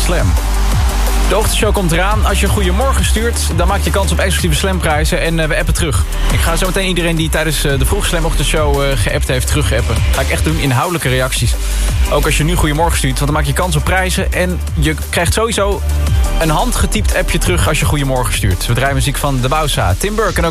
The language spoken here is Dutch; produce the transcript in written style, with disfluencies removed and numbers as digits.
Slam. De ochtendshow komt eraan. Als je een goeiemorgen stuurt, dan maak je kans op exclusieve Slamprijzen. En we appen terug. Ik ga zo meteen iedereen die tijdens de vroege Slam ochtendshow geappt heeft, terugappen. Ga ik echt doen, inhoudelijke reacties. Ook als je nu goeiemorgen stuurt, want dan maak je kans op prijzen. En je krijgt sowieso een handgetypt appje terug als je goeiemorgen stuurt. We draaien muziek van De Bouwsa, Tim Burke en ook